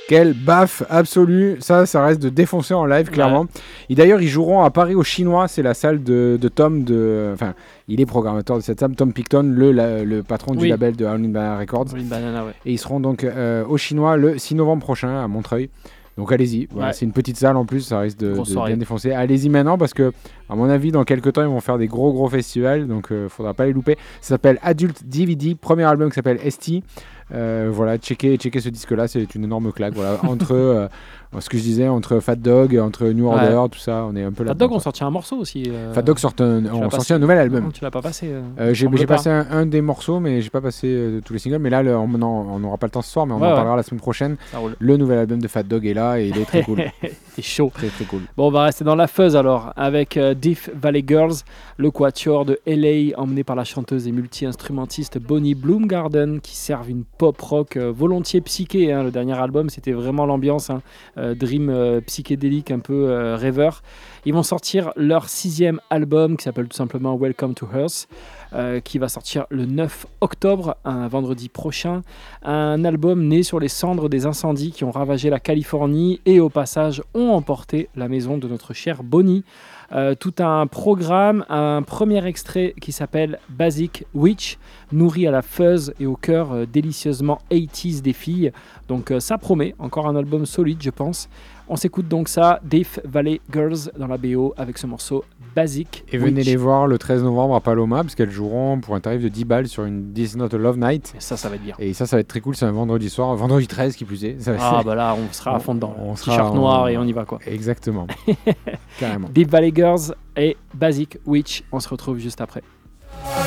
Quelle baffe absolue, ça reste de défoncer en live clairement. Ouais. Et d'ailleurs ils joueront à Paris au Chinois, c'est la salle de Tom, enfin il est programmateur de cette salle, Tom Picton, le patron du label de Howlin' Banana Records. Banana, ouais. Et ils seront donc au Chinois le 6 novembre prochain à Montreuil. Donc allez-y, voilà, c'est une petite salle en plus, ça risque de bien défoncer. Allez-y maintenant parce que à mon avis dans quelques temps ils vont faire des gros festivals, donc faudra pas les louper. Ça s'appelle Adult DVD, premier album qui s'appelle ST. Voilà, checker ce disque-là, c'est une énorme claque. Voilà, entre ce que je disais, entre Fat Dog, entre New Order, tout ça, on est un peu là. Fat Dog ont sorti un morceau aussi. Fat Dog ont sorti un nouvel album. Non, tu l'as pas passé. J'ai passé un des morceaux, mais j'ai pas passé tous les singles. Mais là, on n'aura pas le temps ce soir, mais on en parlera la semaine prochaine. Le nouvel album de Fat Dog est là et il est très cool. C'est chaud. Très cool. Bon, on va rester dans la fuzz alors avec Death Valley Girls, le quatuor de LA emmené par la chanteuse et multi-instrumentiste Bonnie Bloomgarden qui servent une pop rock volontiers psyché. Le dernier album, c'était vraiment l'ambiance, dream psychédélique, un peu rêveur. Ils vont sortir leur 6e album qui s'appelle tout simplement Welcome to Earth, qui va sortir le 9 octobre, un vendredi prochain. Un album né sur les cendres des incendies qui ont ravagé la Californie et au passage ont emporté la maison de notre chère Bonnie. Tout un programme, un premier extrait qui s'appelle Basic Witch, nourri à la fuzz et au cœur délicieusement 80s des filles. Donc ça promet, encore un album solide je pense. On s'écoute donc ça, Death Valley Girls dans la BO avec ce morceau Basic Et venez les voir le 13 novembre à Paloma parce qu'elles joueront pour un tarif de 10 balles sur une This Is Not a Love Night. Et ça va être bien. Et ça va être très cool, c'est un vendredi soir, vendredi 13 qui plus est. Bah là on sera à fond dedans. On t-shirt noir et on y va quoi. Exactement. Carrément. Death Valley Girls et Basic Witch, on se retrouve juste après.